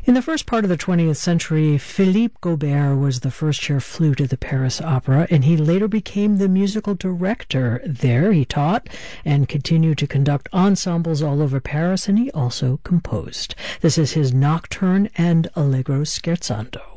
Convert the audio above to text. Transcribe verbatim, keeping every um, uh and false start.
In the first part of the twentieth century, Philippe Gaubert was the first-chair flute at the Paris Opera, and he later became the musical director there. He taught and continued to conduct ensembles all over Paris, and he also composed. This is his Nocturne and Allegro Scherzando.